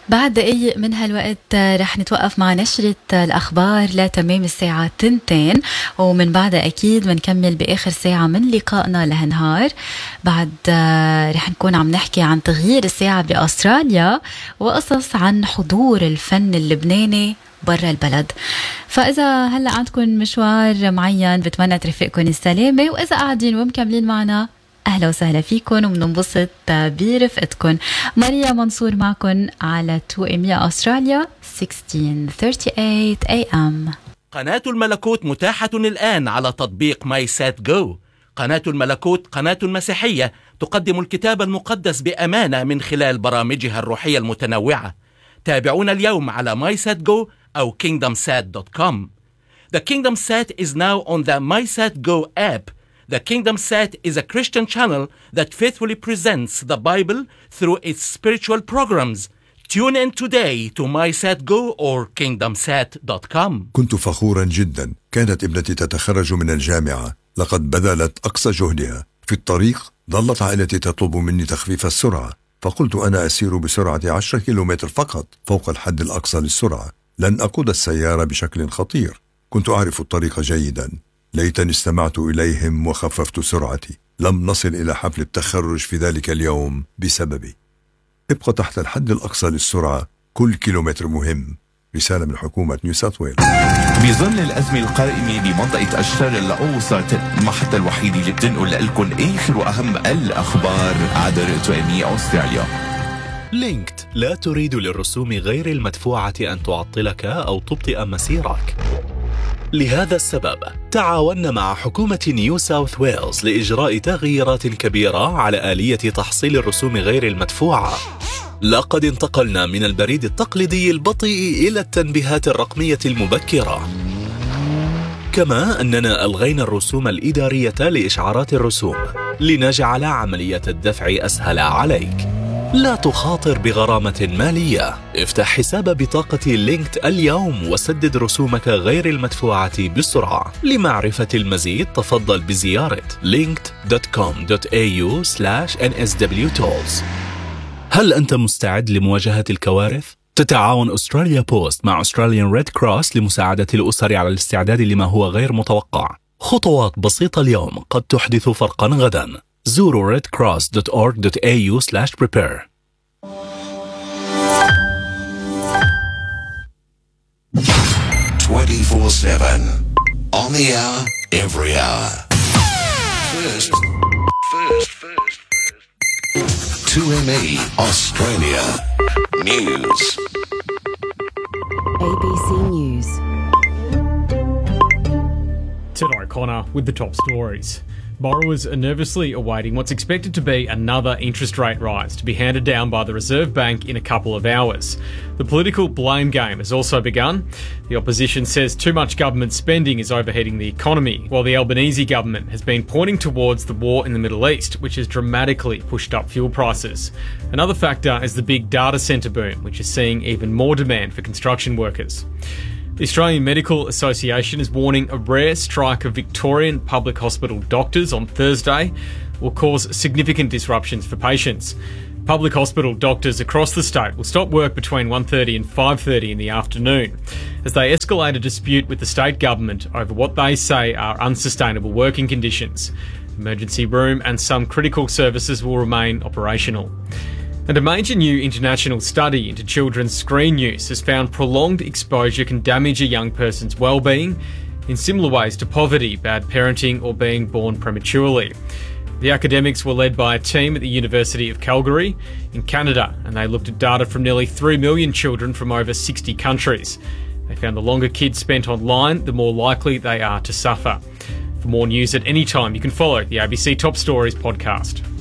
بعد دقايق من هالوقت رح نتوقف مع نشرة الأخبار لتمام الساعة 2، ومن بعدها أكيد منكمل بآخر ساعة من لقائنا لهالنهار. بعد رح نكون عم نحكي عن تغيير الساعة بأستراليا وقصص عن حضور الفن اللبناني برا البلد. فإذا هلأ عندكم مشوار معين بتمنى ترفقكم السلامة، وإذا قاعدين ومكملين معنا أهلا وسهلا فيكم ومننبسط برفقتكم. ماريا منصور معكم على 2AM أستراليا 1638 AM. قناة الملكوت متاحة الآن على تطبيق ماي سات جو. قناة الملكوت قناة مسيحية تقدم الكتاب المقدس بأمانة من خلال برامجها الروحية المتنوعة. تابعونا اليوم على MySatGo أو KingdomSat.com. The KingdomSat is now on the MySatGo app. The KingdomSat is a Christian channel that faithfully presents the Bible through its spiritual programs. Tune in today to MySatGo or KingdomSat.com. كنت فخورا جدا. كانت ابنتي تتخرج من الجامعة. لقد بذلت أقصى جهدها. في الطريق ظلت عائلتي تطلب مني تخفيف السرعة، فقلت أنا أسير بسرعة 10 كيلومتر فقط فوق الحد الأقصى للسرعة. لن أقود السيارة بشكل خطير. كنت أعرف الطريق جيدا. ليتني استمعت إليهم وخففت سرعتي. لم نصل إلى حفل التخرج في ذلك اليوم بسببي. ابقى تحت الحد الأقصى للسرعة، كل كيلومتر مهم. رسالة من حكومة نيو ساوث ويلز. بظل الأزمة القائمة بمنطقة أشتر الأوسط، المحطة الوحيدة اللي بتنقل لكم آخر وأهم الأخبار عبر 2AM أستراليا. لينكد لا تريد للرسوم غير المدفوعة أن تعطلك أو تبطئ مسيرك. لهذا السبب تعاوننا مع حكومة نيو ساوث ويلز لإجراء تغييرات كبيرة على آلية تحصيل الرسوم غير المدفوعة. لقد انتقلنا من البريد التقليدي البطيء إلى التنبيهات الرقمية المبكرة. كما أننا ألغينا الرسوم الإدارية لإشعارات الرسوم لنجعل عملية الدفع أسهل عليك. لا تخاطر بغرامة مالية. افتح حساب بطاقة لينكد اليوم وسدد رسومك غير المدفوعة بسرعة. لمعرفة المزيد تفضل بزيارة linked.com.au/nswtolls. هل أنت مستعد لمواجهة الكوارث؟ تتعاون أستراليا بوست مع أستراليان ريد كروس لمساعدة الأسر على الاستعداد لما هو غير متوقع. خطوات بسيطة اليوم قد تحدث فرقا غدا. زوروا redcross.org.au/prepare. 24/7 on the hour, every hour. First. 2ME Australia News. ABC News. Ted O'Connor with the top stories. Borrowers are nervously awaiting what's expected to be another interest rate rise to be handed down by the Reserve Bank in a couple of hours. The political blame game has also begun. The opposition says too much government spending is overheating the economy, while the Albanese government has been pointing towards the war in the Middle East, which has dramatically pushed up fuel prices. Another factor is the big data centre boom, which is seeing even more demand for construction workers. The Australian Medical Association is warning a rare strike of Victorian public hospital doctors on Thursday will cause significant disruptions for patients. Public hospital doctors across the state will stop work between 1:30 and 5:30 in the afternoon as they escalate a dispute with the state government over what they say are unsustainable working conditions. Emergency room and some critical services will remain operational. And a major new international study into children's screen use has found prolonged exposure can damage a young person's well-being in similar ways to poverty, bad parenting or being born prematurely. The academics were led by a team at the University of Calgary in Canada, and they looked at data from nearly 3 million children from over 60 countries. They found the longer kids spent online, the more likely they are to suffer. For more news at any time, you can follow the ABC Top Stories podcast.